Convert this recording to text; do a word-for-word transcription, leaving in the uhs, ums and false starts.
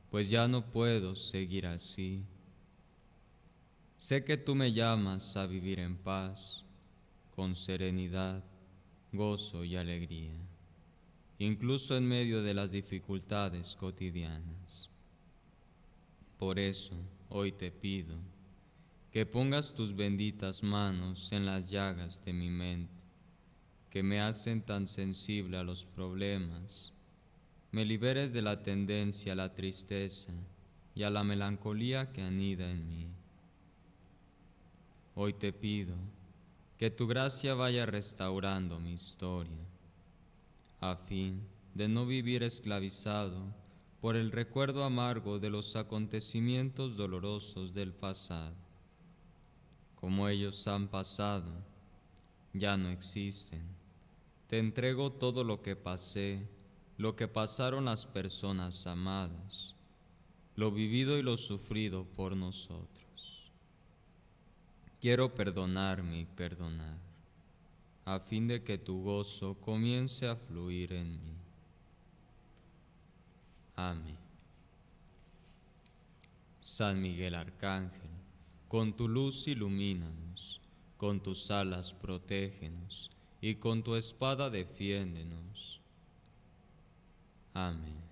pues ya no puedo seguir así. Sé que tú me llamas a vivir en paz, con serenidad, gozo y alegría, incluso en medio de las dificultades cotidianas. Por eso, hoy te pido que pongas tus benditas manos en las llagas de mi mente, que me hacen tan sensible a los problemas, me liberes de la tendencia a la tristeza y a la melancolía que anida en mí. Hoy te pido que tu gracia vaya restaurando mi historia, a fin de no vivir esclavizado por el recuerdo amargo de los acontecimientos dolorosos del pasado. Como ellos han pasado, ya no existen. Te entrego todo lo que pasé, lo que pasaron las personas amadas, lo vivido y lo sufrido por nosotros. Quiero perdonarme y perdonar, a fin de que tu gozo comience a fluir en mí. Amén. San Miguel Arcángel, con tu luz ilumínanos, con tus alas protégenos, y con tu espada defiéndenos. Amén.